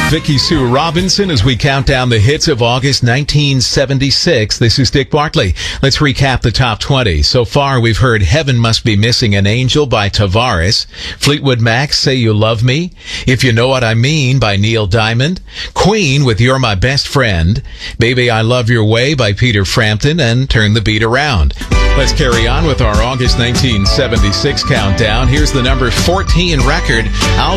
Vicky Sue Robinson as we count down the hits of August 1976. This is Dick Bartley. Let's recap the top 20. So far, we've heard Heaven Must Be Missing an Angel by Tavares, Fleetwood Mac's Say You Love Me, If You Know What I Mean by Neil Diamond, Queen with You're My Best Friend, Baby I Love Your Way by Peter Frampton, and Turn the Beat Around. Let's carry on with our August 1976 countdown. Here's the number 14 record.